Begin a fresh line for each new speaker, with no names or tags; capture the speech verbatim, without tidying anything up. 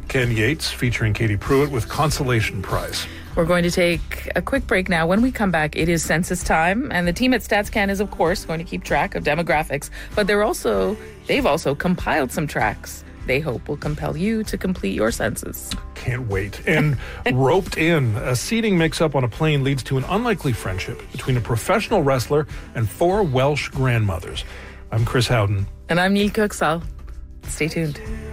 Ken Yates featuring Katie Pruitt with Consolation Prize.
We're going to take a quick break now. When we come back, it is census time, and the team at StatsCan is, of course, going to keep track of demographics, but they're also, they've also compiled some tracks they hope will compel you to complete your census.
Can't wait. And roped in, a seating mix-up on a plane leads to an unlikely friendship between a professional wrestler and four Welsh grandmothers. I'm Chris Howden.
And I'm Neil Coxall. Stay tuned.